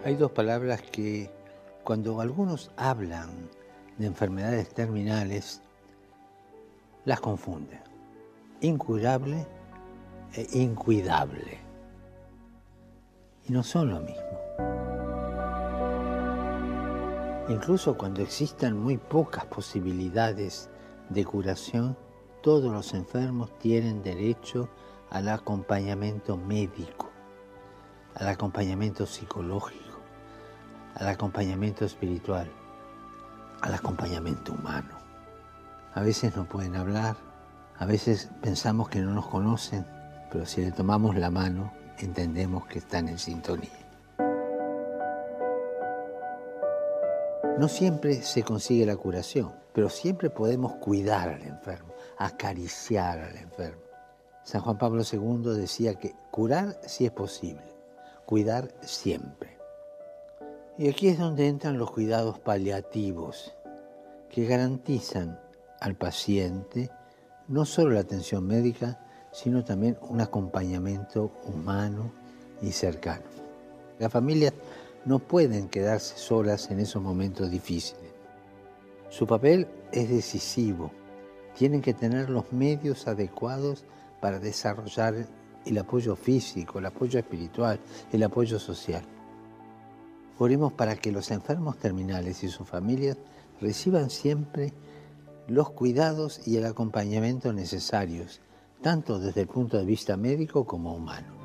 Hay dos palabras que cuando algunos hablan de enfermedades terminales, las confunden. Incurable e incuidable. Y no son lo mismo. Incluso cuando existan muy pocas posibilidades de curación, todos los enfermos tienen derecho al acompañamiento médico, al acompañamiento psicológico, al acompañamiento espiritual, al acompañamiento humano. A veces no pueden hablar, a veces pensamos que no nos conocen, pero si le tomamos la mano, entendemos que están en sintonía. No siempre se consigue la curación, pero siempre podemos cuidar al enfermo, acariciar al enfermo. San Juan Pablo II decía que curar sí es posible, cuidar siempre. Y aquí es donde entran los cuidados paliativos, que garantizan al paciente no solo la atención médica, sino también un acompañamiento humano y cercano. Las familias no pueden quedarse solas en esos momentos difíciles. Su papel es decisivo. Tienen que tener los medios adecuados para desarrollar el apoyo físico, el apoyo espiritual, el apoyo social. Oremos para que los enfermos terminales y sus familias reciban siempre los cuidados y el acompañamiento necesarios, tanto desde el punto de vista médico como humano.